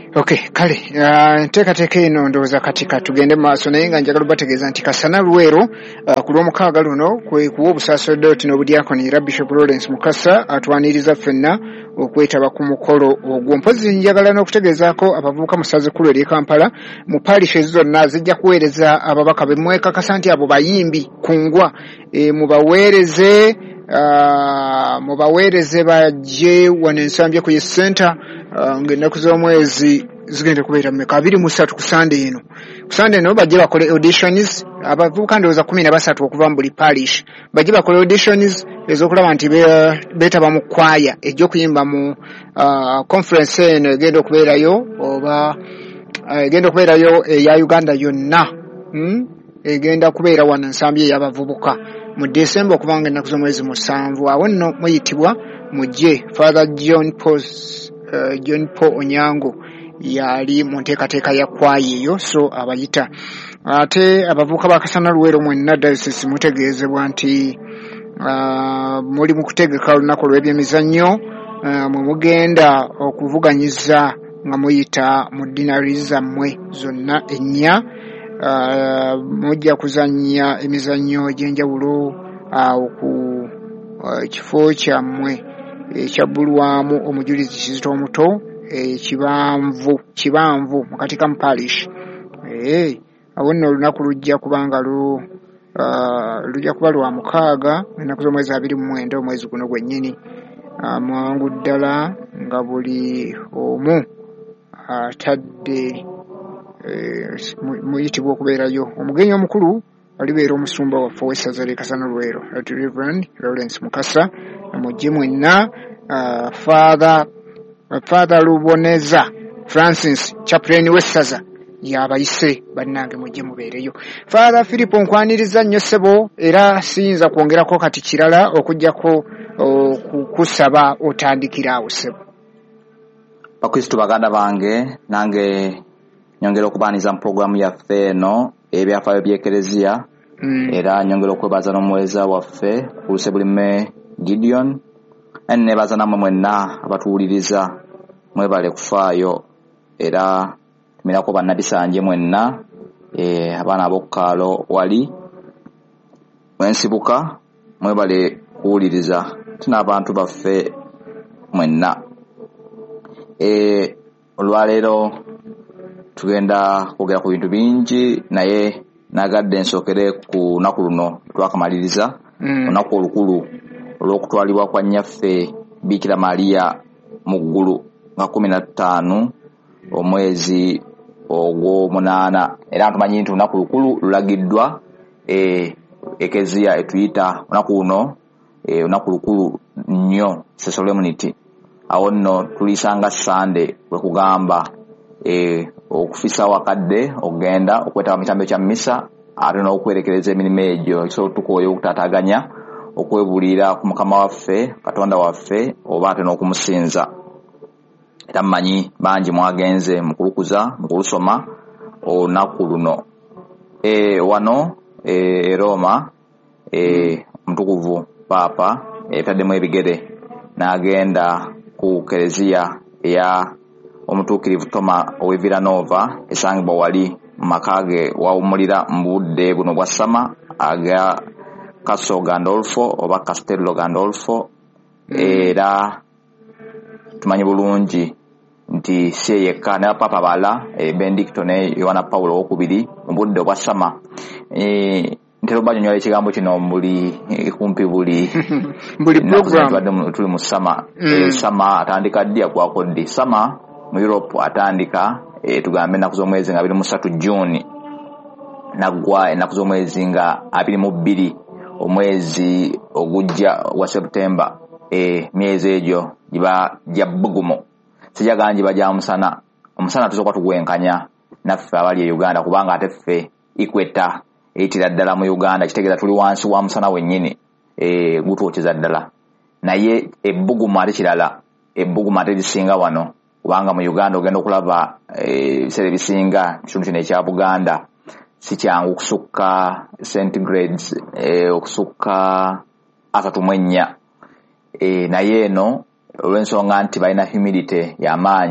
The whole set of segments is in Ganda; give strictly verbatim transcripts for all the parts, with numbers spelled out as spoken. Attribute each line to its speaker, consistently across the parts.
Speaker 1: Okay, kale uh, teka teka ino ndoza katika tugende maaso naye nga njagala bategeeza nti Kasana Luweero uh, ku lw'omukaaga luno kwe kuwa obusaasudde tino obudyakoni era Bishop Lawrence Mukasa atwaniriza ffenna okwetaba ku mukolo ogwo. Mpozi njagala n'okutegeezaako abavubuka mu ssaza ekkulu ery'e Kampala mu parish zonna zijja kuweereza ababaka be mwekakasa nti abo bayimbi kungwa e, mubaweereze uh, mubaweereze bajje wano ensambye ku Youth Center uh, ng'ennaku z'omwezi zigenda kubeera mmeka abiri mu ssatu ku Sunday eno. Ku Sunday eno bajje bakole auditions abavubuka ndowooza kumi na basatu okuva mu buli parish bajje bakole auditions ez'okulaba nti beetaba mu kwaya ejja okuyimba mu uh, conference eno egenda okubeerayo oba uh, egenda okubeerayo eya Uganda yonna hmm? egenda kubeera wano ensambye ey'abavubuka mu December okubanga ennaku z'omwezi musanvu. Awo nno muyitibwa mujje. Father John Paul uh, John Paul Onyango yali mu nteekateeka ya kwaya eyo, so abayita. Ate abavubuka ba Kasana Luweero mwenna diocese mutegeezebwa nti uh, muli mu kutegeka olunaku lw'ebyemizannyo uh, mwe mugenda okuvuganyiza nga muyita mu dinari zammwe zonna ennya. Uh, mujja kuzannya emizannyo egy'enjawulo uh, ku uh, kifo kyammwe ekyabbulwamu eh, omujulizi Kizito Omuto ekibanvu eh, kibanvu mu Katikamu parish. Eh, awo nno olunaku lujja kubanga lu uh, lujja kuba lwa mukaaga ennaku z'omwezi abiri mu mwenda omwezi guno gwennyini. Uh, mwangu ddala nga buli omu atadde uh, muyitibwa okubeerayo. Omugenyi omukulu alibeera omusumba waffe w'essaza ly'e Kasana Luweero Reverend Lawrence Mukasa. Mujje mwenna. uh, Father uh, Father Luboneza Francis chaplain w'essaza yabayise bannange mujje mubeereyo. Father Philip nkwaniriza nnyo ssebo era siyinza kwongerako kati kirala okujjako kusaba otandikira awo ssebo.
Speaker 2: Bakristo baganda bange nange nyongera okubaaniza mu programu yaffe eno ebyafaayo by'ekereziya mm. era nyongera okwebaza n'omuweereza waffe kuluse bulime Gideon ene nebaza namwe mwenna abatuwuliriza mwebale kufaayo era tumirako bannadisanje mwenna e, abaana ab'okukaalo wali mwensibuka mwebale kuwuliriza tina abantu baffe mwenna. E, olwaleero tugenda kwogera ku bintu bingi naye nagadde nsokere ku lunaku luno twakamaliriza olunaku mm. olukulu olw'okutwalibwa kwa nnyaffe Bikira Maria mu ggulu nga kumi na ttaano omwezi ogw'omunaana era tumanyi nti olunaku lukulu lulagiddwa e, ekeziya etuyita olunaku luno e, olunaku lukulu nnyo solemnity. Awo nno tulisanga Sunday bwe kugamba e, okufisa wakadde okugenda okwetaba mu kitambo kya mmisa ate n'okwerekereza emirimu egyo kisobola tukooya okutaataganya okwebuulira ku Mukama waffe Katonda waffe oba ate n'okumusinza. Era mmanyi bangi mwagenze mu kulukuza mu kulusoma olunaku luno e, wano e, Roma e, omutukuvu Paapa etaddemu ebigere n'agenda ku kereziya eya omutuukirivu Toma ow'e Villanova esangibwa wali mu maka ge wawumulira mu budde buno bwa ssama aga Castel Gandolfo oba Castello Gandolfo. mm. Era tumanyi bulungi nti si yekka ne Papa bala e, Benedicto ne Yohana Paulo owokubiri mu budde bwa ssama. e, ntero banyonyola ekigambo kino buli e, kumpi buli
Speaker 1: buli program
Speaker 2: tuli mu ssama. mm. e, ssama atandika ddi agwako ddi? Ssama mu Europe atandika e, tugambe ennaku z'omwezi nga abiri mu ssatu June naggwa ennaku z'omwezi nga abiri mu bbiri omwezi ogujja wa September. e, myezi egyo giba gya bbugumu sijagala njiba gya musana. Omusana tusooka tugwenkanya naffe abali e Uganda kubanga ate ffe ikweta eyitira ddala mu Uganda kitegeeza tuli wansi wa musana wennyini e, gutwokyeza ddala. Naye ebbugumu ate kirala. Ebbugumu ate lisinga wano kubanga mu Uganda ogenda okulaba ebiseera e, ebisinga kitundu kino ekya Buganda si kyangu okusukka centigrades e, okusukka asatu mu ennya. E, naye eno olw'ensonga nti balina humidity y'amaanyi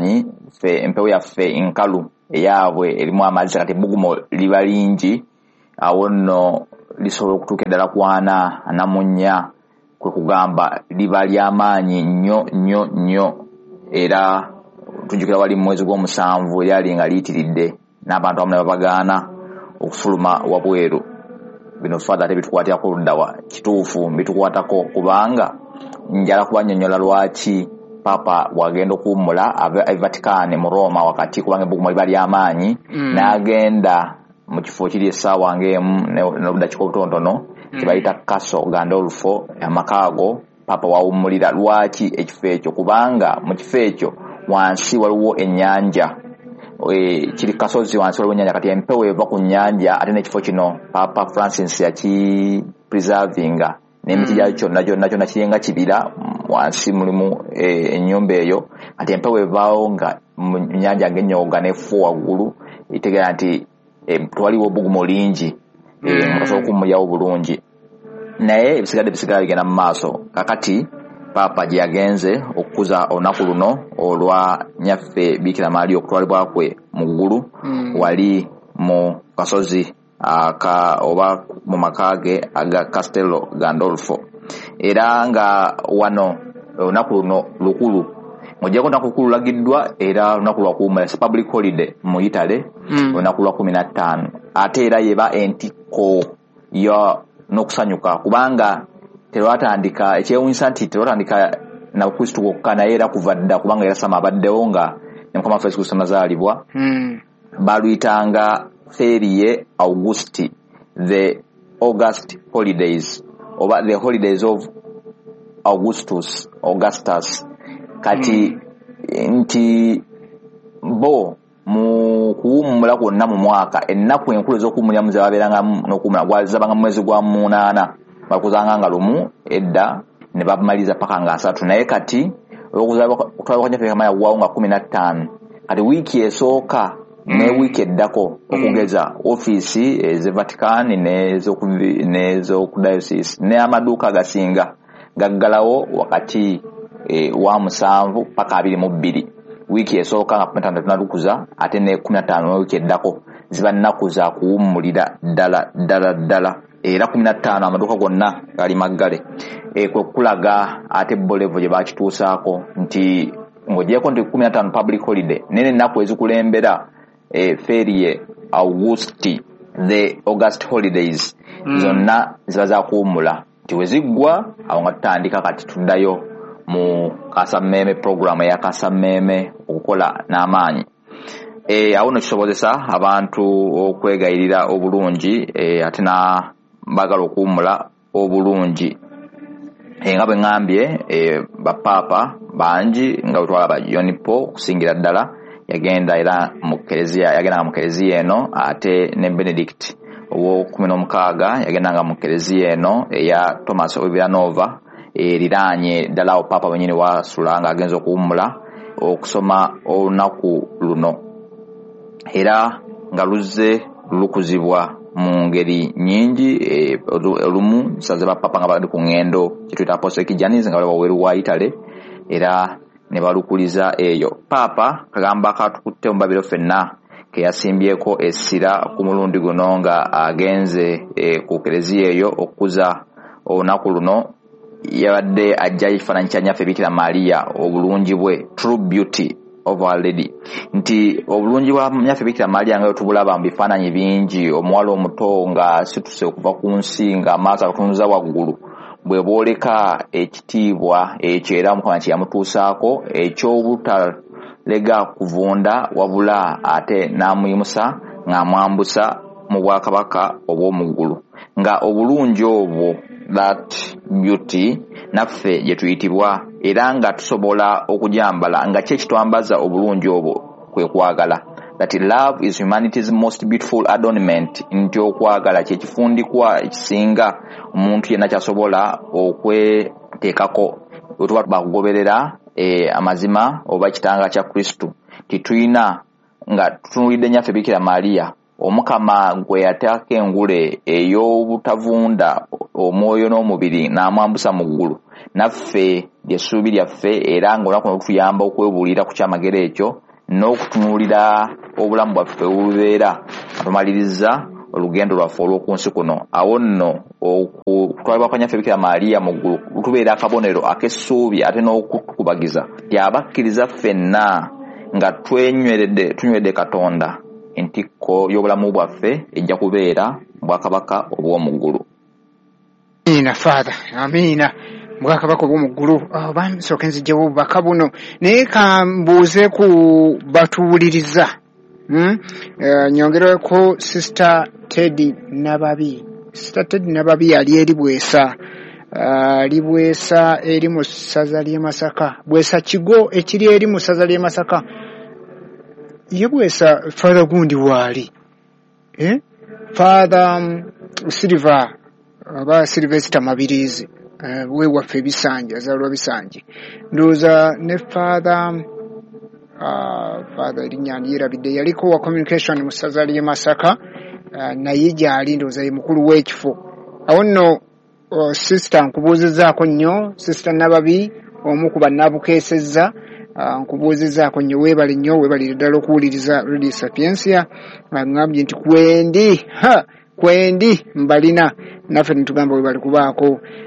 Speaker 2: fe empewo yaffe inkalu eyaabwe erimu amazzi kati ebbugumo liba lingi awo nno lisobola okutuuka eddala kwana anamunya kwe kugamba liba ly'amaanyi nnyo nnyo nnyo era tujjukira wali mu mwezi gw'omusanvu eryali nga liyitiridde n'abantu abamu ne babagaana okufuluma wabweru. Bino fada ate bitukwatira ku luddawa kituufu bitukwatako kubanga njala kubannyonnyola lwaki papa wagenda okuwummula ava Vatican mu Roma wakati kubanga ebbugumu liba ly'amaanyi mm. n'agenda mu kifo kiri essaawa ng'emu n'obuddakiika obutonotono kibayita mm. Caso Gandolfo amakaago papa wawummulira. Lwaki ekifo ekyo? Kubanga mu kifo ekyo wansi waliwo ennyanja e, kiri kasozi wansi waliwo ennyanja kati empewo eva ku nnyanja ate n'ekifo kino Papa Francis yaki preservinga n'emiti gyayo kyonna gyonna kyonna kirenga kibira wansi mulimu ennyumba e, eyo kati empewo evaawo nga mu nnyanja ng'ennyooga n'efuwa waggulu itegeera nti e, twaliwo obbugumu lingi e, nga osobola okummulyawo bulungi naye ebisigadde bisigala bigenda mu maaso. Kakati papa gye yagenze okukuza olunaku luno olwa nyaffe Bikira Maria okutwalibwa kwe mu ggulu mm. wali mu kasozi aka oba mu makage aga Castello Gandolfo era nga wano olunaku luno lukulu ng'ogyeko olunaku lukulu lulagiddwa era olunaku lwa kuwummula public holiday mu Italy mm. olunaku lwa kumi na ttaano ate era yeba entikko ya n'okusanyuka kubanga terwatandika ekyewunyisa nti terwatandika na Kristo gwokka naye era kuva dda kubanga era sama abaddewo nga ne Mukama waffe Yesu Kristo nazaalibwa mm. baluyitanga Ferie Augusti, the August holidays oba the holidays of Augustus Augustus kati mm. nti bo mu kuwummula kwonna mu mwaka ennaku enkulu ez'okuwummuliramu zebabeeranga n'okuwummula gwazabanga mu mwezi gwa munaana bakuzanga nga lumu edda ne bamaliza paka nga asatu naye kati okutwalibwa kwa Nyaffe Maya wawo nga kumi na ttaano kati wiiki esooka ne wiiki eddako okugeza ofiisi eze Vatican n'ez'okudayosisi ne amaduuka agasinga gaggalawo wakati e, wa musanvu paka abiri mu bbiri wiiki esooka nga kumi na ttaano tunalukuza ate ne kumi na ttaano wiiki eddako ziba nnaku za kuwummulira ddala ddala ddala era kumi na ttaano amaduuka gonna gali maggale e, kwe kulaga ate bolevo gye bakituusaako nti ng'ogyeko nti kumi na ttaano public holiday nene ennaku ezikulembera e, Ferie Augusti the August holidays mm. zonna ziba za kuwummula nti we ziggwa awo nga tutandika kati tuddayo mu kasammeme program ya kasammeme okukola n'amaanyi e, awo no kisobozesa abantu okwegayirira obulungi e, ate na bagala okuwummula obulungi e, nga bwe ngambye e, bapapa bangi nga bwetwalaba John Paul okusingira ddala yagenda era mu Kereziya yagenda mu Kereziya eno ate ne Benedict owo kumi n'omukaaga yagenda nga mu Kereziya eno eya Thomas Villanova eriraanye ddala awo papa wenyini wasula nga agenza okuwummula okusoma olunaku luno era nga luzze lukuzibwa mu ngeri nyingi e, olumu saze bapapa nga bali ku ngendo kituyita apostolic journeys nga bali waweru wa Italy era ne balukuliza eyo papa kagamba katukutte mu babiro ffenna ke yasimbyeko essira ku mulundi guno nga agenze e, ku Kereziya eyo okukuza olunaku luno yabadde ajja ekifaananyi kya Nyaffe Bikira Maria obulungi bwe true beauty of Our Lady nti obulungi bwa Nyaffe Bikira Maria nga tubulaba mu bifaananyi bingi omuwala omuto nga situse okuva ku nsi nga amaaso agatunza waggulu bwe booleka ekitiibwa ekyo era Mukama kye yamutuusaako eky'obutalega kuvunda wabula ate n'amuyimusa ng'amwambusa mu bwakabaka obw'omu ggulu nga obulungi obwo that beauty naffe gye tuyitibwa era nga tusobola okujambala nga kye kitwambaza obulungi obwo kwe kwagala that love is humanity's most beautiful adornment nti okwagala kye kifundikwa ekisinga omuntu yenna kyasobola okweteekako wetuba bakugoberera e, amazima oba kitanga kya Kristo tituyina nga tutunulidde Nyaffe Bikira Maria Omukama gwe yateeka engule ey'obutavunda omwoyo n'omubiri n'amwambusa mu ggulu naffe ly'essuubi lyaffe era ng'olunaku luno lutuyamba okwebuulira ku kyamagero ekyo n'okutunuulira obulamu bwaffe obubeera atumaliriza olugendo lwaffe olw'okunsi kuno. Awo nno okutwalibwa kwa Nnyaffe Bikira Maaliya mu ggulu lutubeera akabonero ak'essuubi ate n'okutukubagiza nti abakkiriza ffenna nga twenyweredde tunywedde Katonda entikko y'obulamu bwaffe ejja kubeera bwakabaka obw'omu ggulu.
Speaker 1: Amiina Father, amiina. Bwakabaka obw'omu ggulu bansooke nzigyewo obubaka buno naye kambuuze ku batuwuliriza. Hmm? Uh, nyongereko Sister Teddy Nababi. Sister Teddy Nababi yali eri Bwesa. Uh, li Bwesa eri mu ssaza ly'e Masaka. Bwesa kigo ekiri eri mu ssaza ly'e Masaka. Ye Bwesa Father gundi waali. Eh? Father um, Silver aba Sylvester Mabirizi. Uh, we waffe Bisanje, azalwa Bisanje. Ndowooza ne Father Uh, Father Linyani yerabidde yaliko wa communication mu ssaza ly'e Masaka uh, naye gyali ndowooza ye mukulu w'ekifo. Awo nno uh, sister nkubuuzizzaako nnyo, Sister Nababi omu ku bannabukeesezza uh, nkubuuzizzaako nnyo, weebale nnyo, weebalire ddala okuwuliriza Radio Sapiensia. Ngambye nti kwendi ha kwendi mbalina naffe nitugamba weebale kubaako.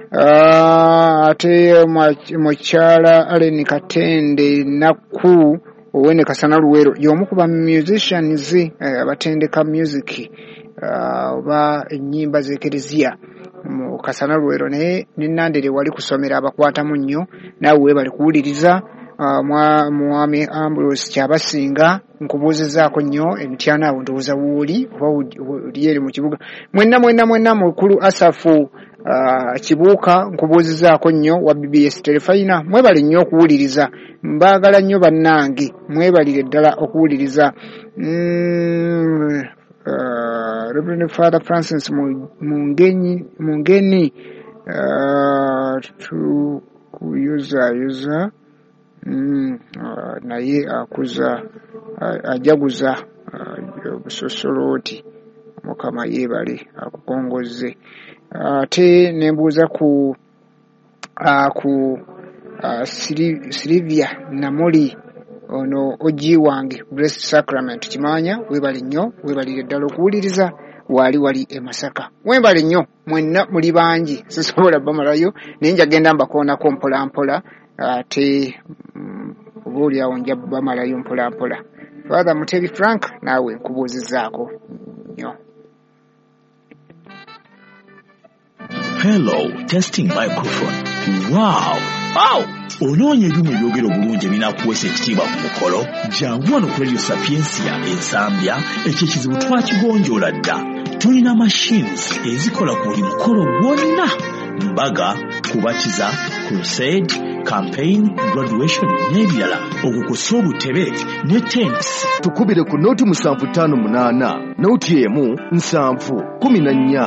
Speaker 1: Uh, ate mukyala Aleni Katende Nakku Owene Kasana Luwero y'omu ku ba musicians eh, abatendeka music uh, oba ennyimba z'ekereziya mu Kasana Luwero naye ninnandere wali kusomera abakwatamu nnyo naawe weebale kuwuliriza. Uh, Mwami Ambrose Kyabasinga nkubuuzizzaako nnyo emityana awo ndowooza wuuli oba oli eri mu kibuga. Mwenna mwenna mwenna mukulu Asafu Uh, Kibuuka nkubuuzizzaako nnyo wa B B S Telefayina, mwebale nnyo okuwuliriza. Mbaagala nnyo bannange, mwebalire ddala okuwuliriza. mm, uh, Reverend Father Francis Mungeni Mungeni uh, tukuyuzayuza mm, uh, naye akuza uh, ajaguza obusosolooti. uh, Mukama yeebale akukongozze. Ate uh, nembuuza ku uh, ku uh, Silvia Namuli ono oji wange Blessed Sacrament kimanya. Weebale nnyo, weebalire ddala okuwuliriza wali wali e Masaka. Weebale nnyo mwenna muli bangi sisobola bamalayo naye njagenda mbakoonako mpola mpola ate um, obaoli awo nja bamalayo mpola mpola. Father Mutebi Frank naawe nkubuuzizzaako nnyo.
Speaker 3: Hello, testing microphone. Wow! Wow! Onoonye ebyuma ebyogera obulungi ebinakuweesa ekitiibwa ku mukolo. Jangu wano ku Radio Sapiensia ensambya, ekyo ekizibu twakigonjoola dda. Tulina machines ezikola ku buli mukolo gwonna. Mbaga, kubatiza, crusade, campaign, graduation n'ebirala. Okukosa obutebe ne tents.
Speaker 4: Tukubire ku nooti musanvu ttaano munaana, nooti emu nsanvu kumi na nnya.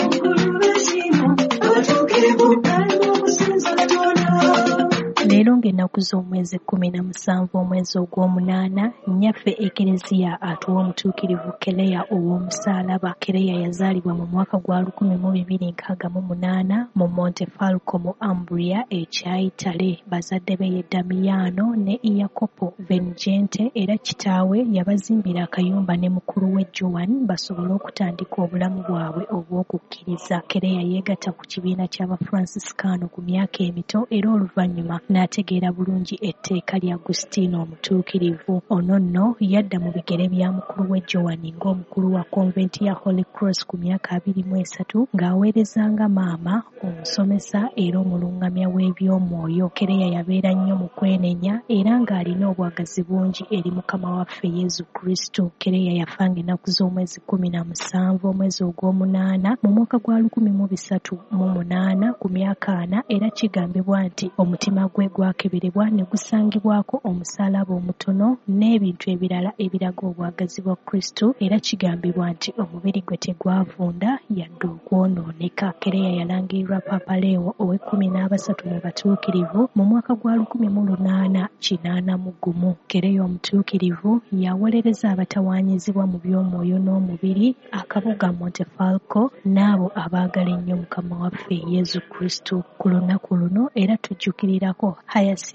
Speaker 5: Leero ng'ennaku z'omwezi kkumi na musanvu omwezi ogw'omunaana, nnyaffe Ekereziya atuwa omutuukirivu Kereya ow'omusaalaba. Kereya yazaalibwa mu mwaka gwa lukumi mu bibiri nkaaga mu munaana mu Montefalco mu Umbria ekya Itale. Bazadde be ye Damiano ne Iacopo Vengente era kitaawe yabazimbira akayumba ne mukulu we Joan basobole okutandika obulamu bwabwe obw'okukkiriza. Kereya yeegatta ku kibiina ky'Abafranciscaano ku myaka emito era oluvannyuma n'ategeera bulungi etteeka lya Agustino omutuukirivu. Ono nno yadda mu bigere bya mukulu we Joan ng'omukulu wa konventi ya Holy Cross ku myaka abiri mu esatu ng'aweerezanga maama omusomesa era omulungamya w'ebyomwoyo. Kereya yabeera nnyo mu kwenenya era ng'alina obwagazi bungi eri Mukama waffe Yezu Kristo. Kereya yafa ng'ennaku z'omwezi kkumi na musanvu omwezi ogw'omunaana mu mwaka gwa lukumi mu bisatu mu munaana ku myaka ana era kigambibwa nti omutima gwe gwakeberebwa ne gusangibwako omusaalaba omutono n'ebintu ebirala ebiraga obwagazi bwa Kristo era kigambibwa nti omubiri gwe tegwavunda yadde okwonooneka. Kereya yalangirirwa Papa Leo ow'ekkumi n'abasatu mu batuukirivu mu mwaka gwa lukumi mu lunaana kinaana mu gumu. Kereya omutuukirivu yawolereza abatawaanyizibwa mu by'omwoyo n'omubiri akabuga Montefalco n'abo abaagala ennyo Mukama waffe Yezu Kristo. Ku lunaku luno era tujjukirirako Hyacinth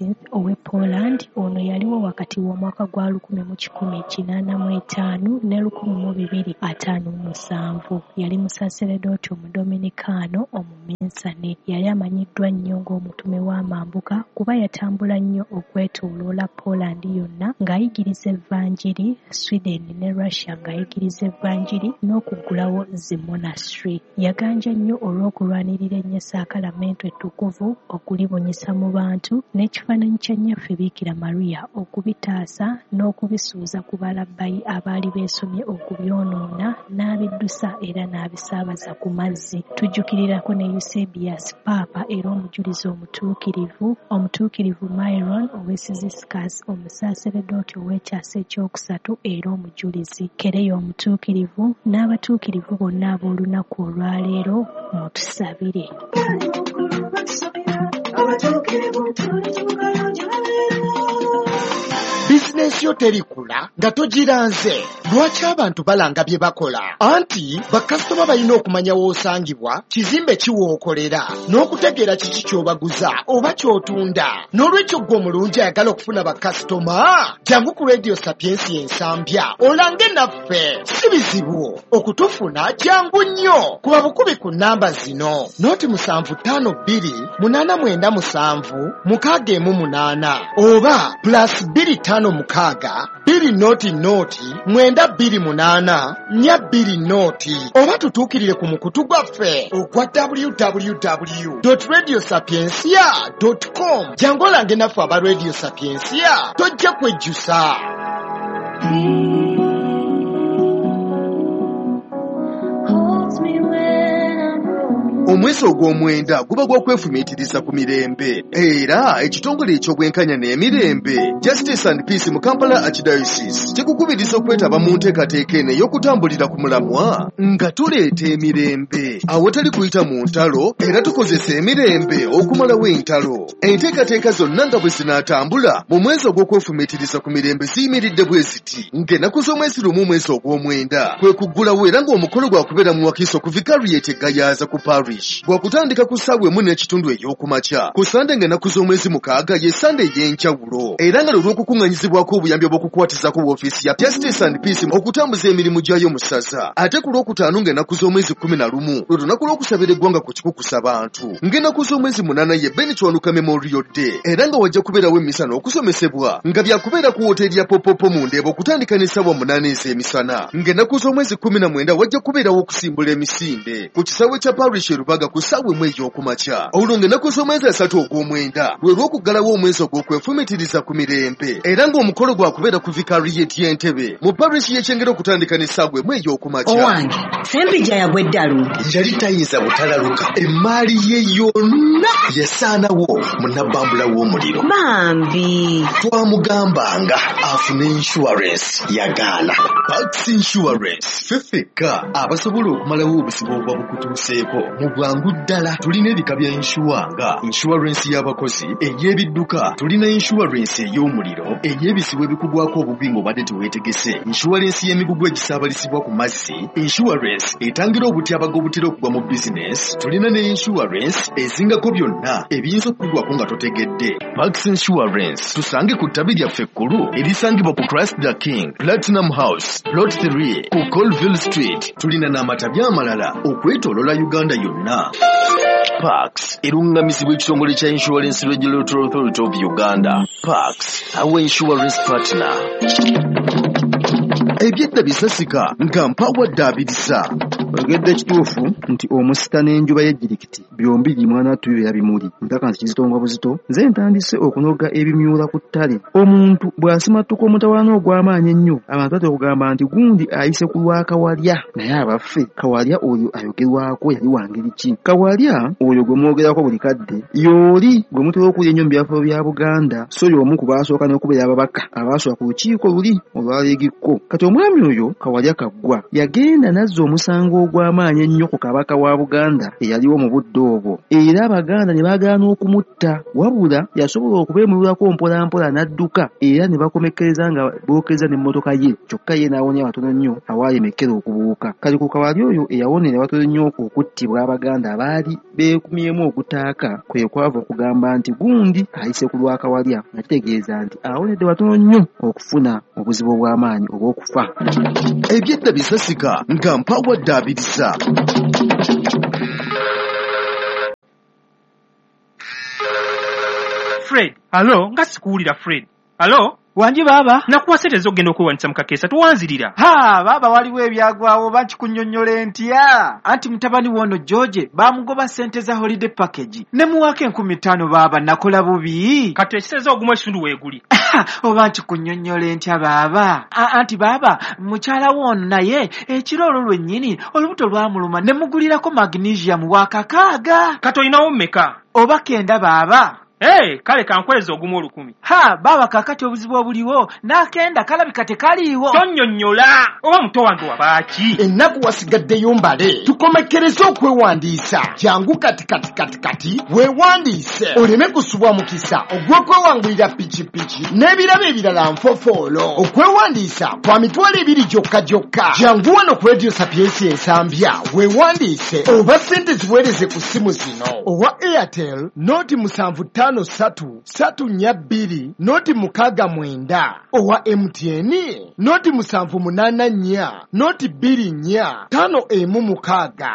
Speaker 5: Kaczynski ow'e Poland. Ono yaliwo wakati w'omwaka gwa lukumi mu kikumi kinaana mu etaano ne lukumi mu bibiri ataano mu musanvu. Yali musaaseredooti omudominikaano omuminsane. Yali amanyiddwa nnyo ng'omutume w'amambuka kuba yatambula nnyo okwetooloola Poland yonna ng'ayigiriza evvanjiri, Sweden ne Russia ng'ayigiriza evvanjiri n'okuggulawo zi monastry. Yaganja nnyo olw'okulwanirira ennyo ettukuvu okulibunyisa mu bantu n'ekifaananyi kya nnyaffe Biikira Maria okubitaasa n'okubisuuza ku balabbayi abaali beesomye okubyonoona n'abiddusa era n'abisaabaza ku mazzi. Tujjukirirako ne Eusebius Paapa era omujulizi omutuukirivu omutuukirivu Myron ow'e Cyzicus omusaaseredooti ow'ekyasa ekyokusatu era omujulizi. Kereya omutuukirivu n'abatuukirivu bonna ab'olunaku olwaleero mutusabire.
Speaker 6: Bizinesi yo terikula nga togiranze. Lwaki abantu balanga bye bakola? Anti bakasitoma balina okumanya w'osangibwa, kizimbe kiwookolera, n'okutegeera kiki ky'obaguza oba ky'otunda. N'olwekyo ggwe omulungi ayagala okufuna bakasitoma, jangu ku Radio Sapiensi ensambya olange naffe. Si bizibu okutufuna, jangu nnyo. Kuba bukubi ku nnamba zino: nooti musanvu ttaano bbiri munaana mwenda musanvu mukaaga emu munaana oba plus bbiri ttaano mukaaga bbiri nooti nooti mwenda bbiri munaana nnya bbiri nooti, oba tutuukirire ku mukutu gwaffe ogwa w w w dot radio sapiensia dot com. jangu olange naffe aba Radio Sapiensia, tojja kwejjusa.
Speaker 4: Omwezi ogw'omwenda guba gw'okwefumiitiriza ku mirembe era ekitongole eky'obwenkanya n'emirembe Justice and Peace mu Kampala Archdiocese kikukubiriza okwetaba mu nteekateeka eno ey'okutambulira ku mulamwa nga tuleeta emirembe awatali kuyita mu ntalo era tukozesa emirembe okumalawo entalo. Enteekateeka zonna nga bwe zinaatambula mu mwezi ogw'okwefumiitiriza ku mirembe ziyimiridde bwe ziti ng'ennaku z'omwezi lumu omwezi ogw'omwenda kwe kuggulawo era ng'omukolo gwakubeera mu Wakiso ku Vicariate Gayaza ku Parish gwakutandika ku ssaawa emu n'ekitundu ey'okumakya ku Sande ng'ennaku z'omwezi mukaaga ye Sande ey'enjawulo era nga lw'okukuŋŋanyizibwako obuyambi obw'okukwatizako woofiisi ya Justice and Peace okutambuza emirimu gyayo mu ssaza. Ate ku lwokutaano ng'ennaku z'omwezi kkumi na lumu lwe lunaku lw'okusabira eggwanga ku kikukusa bantu, ng'ennaku z'omwezi munaana ye Ben Kiwanuka Memorial Day era nga wajja kubeerawo emisana n'okusomesebwa nga byakubeera ku woteeri ya Popopo mu Ndeeba okutandika n'essaawa munaana ez'emisana, ng'ennaku z'omwezi kkumi na mwenda wajja kubeerawo okusimbula emisinde ku kisaawe kya Parish Rubaga ku ssaawa emu ey'okumakya. Olwo ng'ennaku z'omwezi asatu ogw'omwenda lwe lw'okuggalawo omwezi ogw'okwefumiitiriza ku mirembe era ng'omukolo gwakubeera ku Vicariate y'Entebbe mu Parish y'Ekyengera okutandika n'essaawa emu ey'okumakya.
Speaker 7: Owange Sempija yagwa eddalu
Speaker 4: yali tayinza butalaluka, emmaali ye yonna yasaanawo munnabbambula w'omuliro.
Speaker 7: bambi
Speaker 4: Twamugambanga afune insurance yagaana. Pax Insurance ffe ffekka abasobola okumalawo obusibo obuba bukutuuseeko mu bwangu ddala. Tulina ebika bya inshuwa nga insurance y'abakozi, ey'ebidduka, tulina insurance ey'omuliro, ey'ebisibo ebikugwako obubi ng'obadde teweetegese, insurance y'emigugu egisaabalisibwa ku mazzi, insurance etangira obutyabaga obutera okugwa mu bizinesi, tulina ne insurance ezingako byonna ebiyinza okukugwako nga totegedde. Pax Insurance tusange ku ttabi lyaffe ekkulu erisangibwa ku Christ the King, Platinum House, Plot three ku Colville Street. Tulina n'amatabi amalala okwetoolola Uganda yonna. Pax erungamizibwa ekitongole kya Insurance Regulatory Authority of Uganda. Pax, our insurance partner. Ebyedda bisasika nga mpawa ddaabiriza.
Speaker 8: Ogedde kituufu nti omusita n'enjuba y'ejjirikiti byombi limwana tubibeera bimuli. Mpaka nti kizitongwa buzito nze ntandise okunoga ebimyula ku ttale. Omuntu bw'asimattuka omutawaana ogw'amaanyi ennyo abantu batera okugamba nti gundi ayise ku lwa Kawalya, naye abaffe Kawalya oyo ayogerwako yali wangeri ki? Kawalya oyo gwe mwogerako buli kadde y'oli gwe mutera okulya ennyo mu byafaayo bya Buganda, so y'omu ku baasooka n'okubeera ababaka abaasooka ku lukiiko luli olwaleegikko. Kati omwami oyo Kawalya Kaggwa yagenda n'azza omusango ogw'amaanyi ennyo ku kabaka wa Buganda eyaliwo mu budde ogwo era Abaganda ne baagaana okumutta wabula yasobola okubeemululako mpolampola n'adduka era ne bakomekkereza nga bookeza n'emmotoka ye kyokka ye n'awonya watono nnyo awaayemekera okubuuka kale ku kawali oyo eyawonera watono nnyo okuttibwa Abaganda abaali beekumyemu ogutaaka kwe kwava okugamba nti gundi ayise ku lwakawalya nga kitegeeza nti awonedde watono nnyo okufuna obuzibu obw'amaanyi obw'okufa.
Speaker 4: Ebyedda bisasika nga mpawa ddaabiriza.
Speaker 9: Fred, alo, nga sikuwulira Fred. Alo?
Speaker 10: Wanji baba?
Speaker 9: Nakuwaseteza okugenda okwewanisa mu kakeesa tuwanzirira.
Speaker 10: Ha, baba waliwo ebyagwawo banti kunnyonnyola ntya. Anti mutabani wono George bamugoba ssente za holiday package. Ne muwaka enkumi ttaano baba nakola bubi.
Speaker 9: Kati ekiseza ogumu ekitundu weeguli.
Speaker 10: Oba nti kunnyonnyola ntya baba. Anti baba mukyala wono naye ekiro olwo lwennyini olubuto lwamuluma ne mugulirako magnesium wa kakaaga.
Speaker 9: Kati olinawo mmeka?
Speaker 10: Oba kenda baba.
Speaker 9: Hey, kale kankweza ogumu olukumi.
Speaker 10: Ha, baba kakati obuzibu obuliwo nakenda kalabika tekaliiwo.
Speaker 9: Tonnyonnyola oba muto wange wabaaki.
Speaker 6: Ennaku wasigaddeyo mbale tukomekereze okwewandiisa jangu kati kati kati kati weewandiise oleme kusubwa mukisa ogw'okwewangulira pikipiki n'ebirabo ebirala nfofoolo. Okwewandiisa kwa mitwalo ebiri gyokka gyokka. Jangu wano ku Radio Sapiensi ensambya weewandiise oba ssente ziweereze ku simu zino. Owa Airtel noti musanvu ttaano satu satu nnya bbiri noti mukaaga mwenda. Owa M T N noti musanvu munaana nnya noti bbiri nnya ttaano emu mukaaga.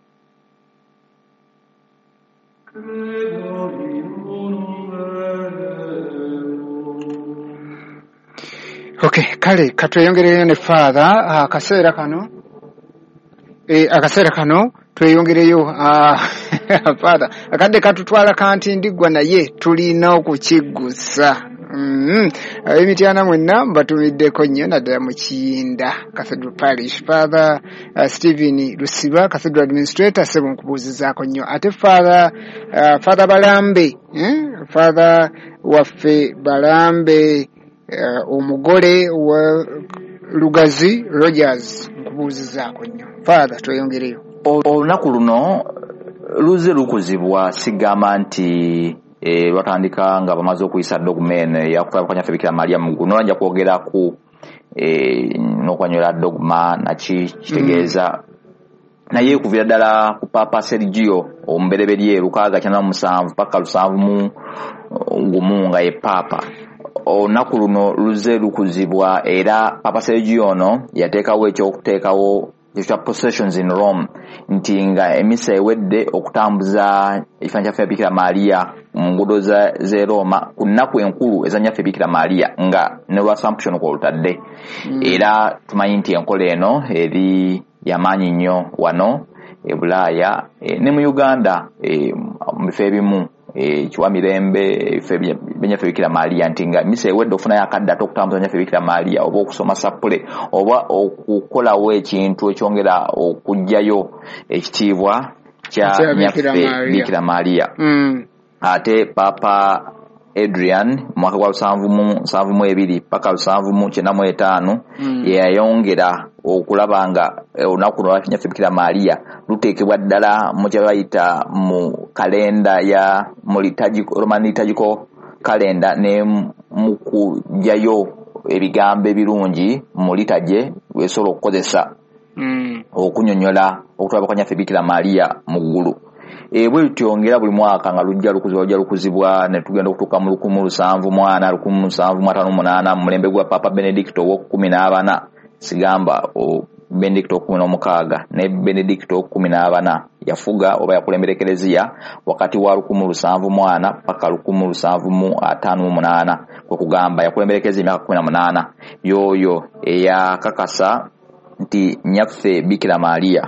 Speaker 1: Okay, kale katweyongereyo ne father akaseera kano eh akaseera kano tweyongereyo ah father akadde katutwala kanti ndiggwa naye tulina okukigusa. Mm. Emitiana mwenna mbatumiddeko nnyo naddala mu Kiyinda Cathedral Parish. Father uh, Stephen Lusiba Cathedral Administrator sebo nkubuuzizaako nnyo ate father uh, father Balambe eh? Father waffe Balambe uh, omugole wa Lugazi Rogers nkubuuzizaako nnyo. Father tweyongereyo.
Speaker 2: Olunaku luno luze lukuzibwa sigamba nti e batandika nga bamaze okuyisa dogmen yakufa kwa nyaffe Bikira Maria mu guno nja kwogera ku e n'okwanyola dogma nachi kitegeeza mm. naye kuvira ddala ku Papa Sergio ombereberye lukaaga kyana musanvu paka lusanvu mu gumu nga ye papa. Olunaku luno luze lukuzibwa era Papa Sergio ono yateekawo ekyokuteekawo ekya possessions in Rome nti nga emisa ewedde okutambuza ekifaananyi kyaffe Bikira Maria mu nguudo z'e Roma ku nnaku enkulu ezanyaffe Bikira Maria nga ne lwa Assumption kwolutadde. Mm. Era tumanyi nti enkola eno eri yamaanyi nnyo wano e Bulaaya e, ne mu Uganda e, mu bifo ebimu e, kiwa mirembe ebifo ebyanyaffe Bikira Maria nti nga misa ewedde okufunayo akadde ate okutambuza nyaffe Bikira Maria oba okusoma sapule oba okukolawo ekintu ekyongera okugjayo ekitiibwa kya nyaffe Bikira Maria.
Speaker 1: Mm.
Speaker 2: Ate Papa Adrian mwaka gwa lusanvu mu nsanvu mu ebiri paka lusanvu mu kyenda mu etaano mm. yayongera okulaba nga olunaku lwa nyaffe Bikira Maria luteekebwa ddala mu kye bayita mu kalenda ya liturgical Roman liturgical kalenda ne mu kujjayo ebigambo ebirungi mu liturgy weesobola okukozesa
Speaker 1: mm.
Speaker 2: okunyonnyola okutwala kwa nyaffe Bikira Maria mu ggulu. E bwe tuongera buli mwaka nga lujja lukuzibwa lujja lukuzibwa ne tugenda okutuuka mu lukumu lusanvu mu ana lukumu lusanvu mu ataano munaana mu mulembe gwa Papa Benedicto ow'okumi n'abana sigamba o Benedicto okumi n'omukaaga ne Benedicto okumi n'abana yafuga oba yakulembera Eklezia wakati wa lukumu lusanvu mu ana paka lukumu lusanvu mu ataano mu munaana okugamba yakulembera Eklezia emyaka kumi na munaana yoyo eyakakasa nti nyaffe Bikira Maria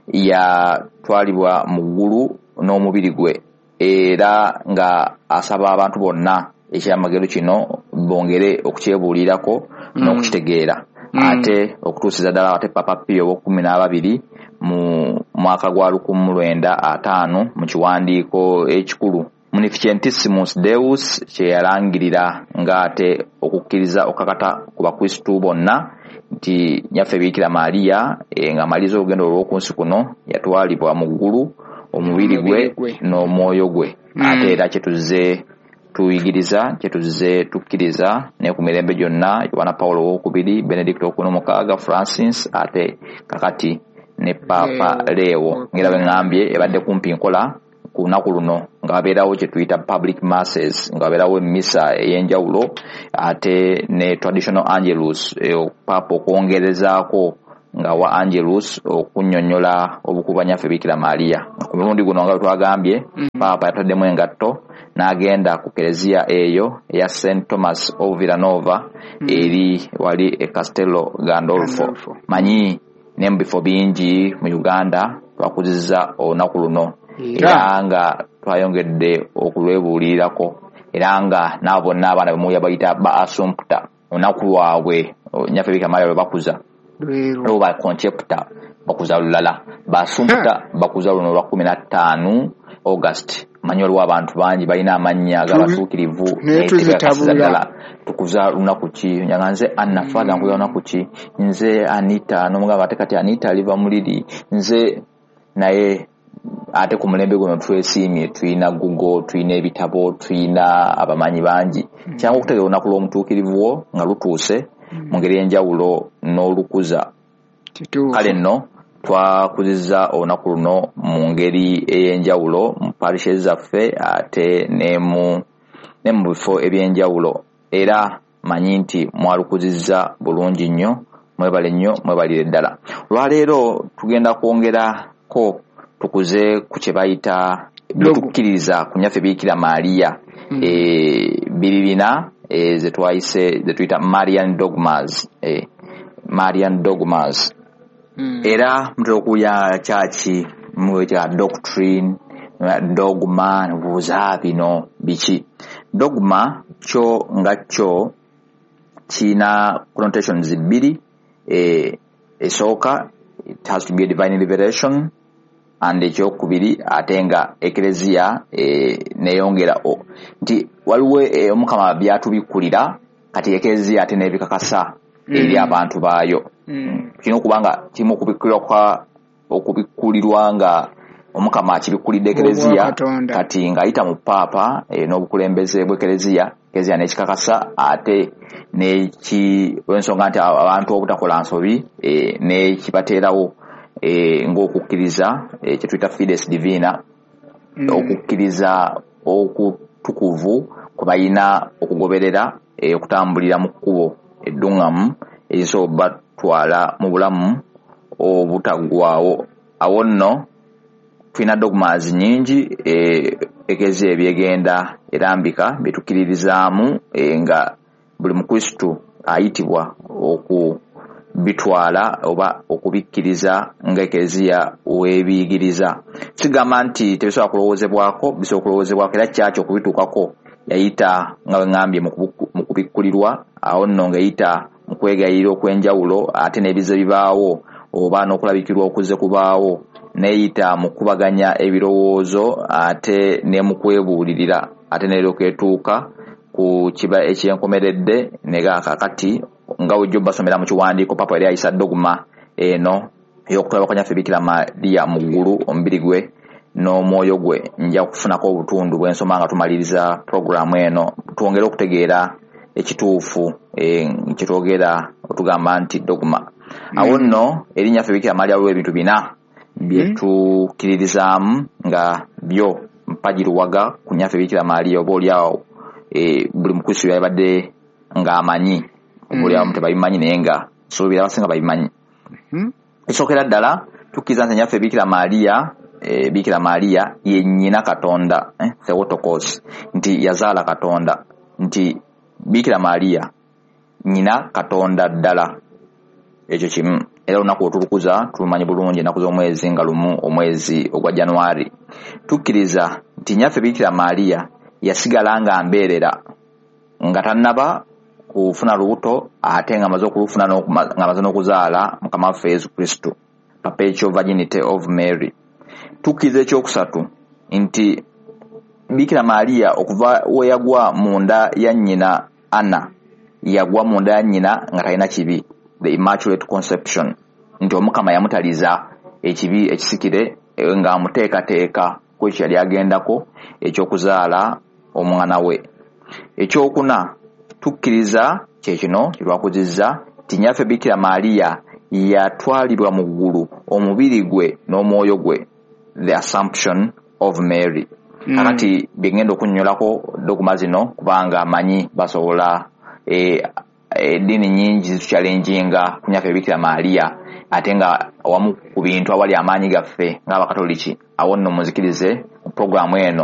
Speaker 2: ya twalibwa mu ggulu n'omubiri gwe era nga asaba abantu bonna ekyamagero kino bongere okukyebuulirako mm. n'okukitegeera mm. ate okutuusiza ddala ate Papa Pio ow'okumi n'ababiri mu mwaka gwa lukumu lwenda ataano mu kiwandiiko ekikulu Munificentissimus Deus kye yalangirira ng'ate okukkiriza okakata ku bakristu bonna nti nyaffe Bikira Maria e, nga maliza olugendo olw'oku nsi kuno yatwalibwa mu ggulu omubiri gwe n'omwoyo gwe ate era kyetuze tuyigiriza kyetuze tukkiriza ne ku mirembe gyonna Yohana Paulo owokubiri Benedicto okuna omukaaga Francis ate kakati ne Papa Leo ngera bwe ngambye ebadde kumpi nkola ku lunaku luno nga babeerawo kye tuyita public masses nga babeerawo emisa ey'enjawulo ate ne traditional angelus papa okwongerezaako nga wa angelus okunnyonnyola obukubanyaffe Bikira Maria ku mulundi guno nga twagambye papa yataddemu engatto n'agenda ku kereziya eyo eya Saint Thomas of Villanova eri wali e Castello Gandolfo manyi ne mu bifo bingi mu Uganda twakuzizza olunaku luno era nga twayongedde okulwebuulirirako era nga n'abo bonna abaana bemuya bayita ba Assumpta olunaku lwabwe nyaffe Bikira Maria lwe bakuza lwo ba Concepta bakuza lulala ba Assumpta bakuza luno lwa kumi na ttaano August manyi waliwo abantu bangi balina amannya agabatuukirivu ddala tukuza lunaku ki njaga nze Anna Father nkuza lunaku ki nze Anita n'omugamba ate kati Anita aliva muliri nze naye ate ku mulembe guno twesiimye tulina Google tulina ebitabo tulina abamanyi bangi kyangu okutegeera olunaku lw'omutuukirivu wo nga lutuuse mu ngeri enjawulo n'olukuza kale nno twakuzizza olunaku luno mu ngeri ey'enjawulo mu parishes zaffe ate ne mu ne mu bifo eby'enjawulo era manyi nti mwalukuzizza bulungi nnyo mwebale nnyo mwebalire ddala olwaleero tugenda kwongerako tukuze ku kye bayita byotukkiririza ku nyaffe Bikira Maria mm. e, biri bina e, ze twayise ze tuyita Marian dogmas e, Marian dogmas mm. era mutera okuya kyaki mwekya doctrine dogma nbuuza bino biki dogma kyo nga kyo kina connotations bbiri e, esooka it has to be a divine revelation and ekyokubiri ate nga ekereziya e, neyongera o nti waliwo e, omukama byatubikkulira kati ekereziya ate nebikakasa mm. eri abantu baayo mm. kino kubanga kimu kubikkulirwa kwa okubikkulirwa nga omukama akibikkulidde ekereziya kati ng'ayita mu paapa e, n'obukulembeze bw'ekereziya ekereziya n'ekikakasa ate neki olw'ensonga nti abantu obutakola nsobi e, nekibateerawo e, ng'okukkiriza e, kyetuyita fides divina mm. okukkiriza okutukuvu kwe bayina okugoberera e, okutambulira mu kkubo edduŋŋamu erisobola batwala mu bulamu obutaggwaawo awo nno tulina dogmas nyingi e, ekereziya ebyegenda erambika byetukkiririzaamu e, nga buli mukristu ayitibwa okubitwala oba okubikkiriza ng'ekereziya weebiyigiriza sigamba nti tebisobola kulowoozebwako bisobola kulowoozebwako era kyaki okubituukako yayita nga bwe ŋŋambye mu kubikkulirwa awo nno ng'eyita mu kwegayirira okw'enjawulo ate n'ebize bibaawo oba n'okulabikirwa okuze kubaawo neeyita mu kubaganya ebirowoozo ate ne mu kwebuulirira ate n'eryoka etuuka ku kiba ekyenkomeredde nega kakati nga wejjo basomera mu kiwandiiko papa yali ayisa dogma eno ey'okutwala bakanyaffe Bikira Maria mu ggulu omubiri gwe n'omwoyo gwe nja kufunako obutundu bw'ensoma nga tumaliriza programu eno twongere okutegeera ekituufu e, kyetwogera otugamba nti dogma mm. awo nno erinnyaffe Bikira Maria waliwo ebintu bina byetukkiririzaamu nga byo mpagiruwaga ku nnyaffe Bikira Maria oba oliawo e, buli mukristo yabadde ng'amanyi oba oliawo tebabimanyi naye nga suubira abasinga babimanyi mm. ekyokera ddala tukkiriza nti nnyaffe Bikira Maria e, Bikira Maria ye nnyina Katonda eh, Theotokos nti yazaala Katonda nti Bikira Maria nnyina Katonda ddala ekyo kimu era olunaku otulukuza tulumanyi bulungi ennaku z'omwezi nga lumu omwezi ogwa January tukkiriza nti nnyaffe Bikira Maria yasigala nga mbeerera nga tannaba kufuna lubuto ate nga amaze okulufuna nga amaze n'okuzaala Mukama waffe Yesu Kristo perpetual virginity of Mary tukkiriza ekyokusatu nti Bikira Maria okuva we yagwa mu nda ya nnyina Anna yagwa mu nda ya nnyina nga talina kibi the immaculate conception nti omukama yamutaliza ekibi ekisikire nga amuteekateeka ku ekyo yali agendako ekyokuzaala omwana we. Ekyokuna tukkiriza kyekino kyetwakuzizza ti nnyaffe Bikira Maaliya yatwalibwa mu ggulu omubiri gwe n'omwoyo gwe, the Assumption of Mary. Mm. Kakati bigenda okunnyolako dogma zino kubanga amanyi basobola eddiini e, nyingi zituchallenginga ku nnyaffe Bikira Maaliya, ate nga wamu ku bintu awali amaanyi gaffe ng'Abakatoliki. Awo nno muzikirize mu programu eno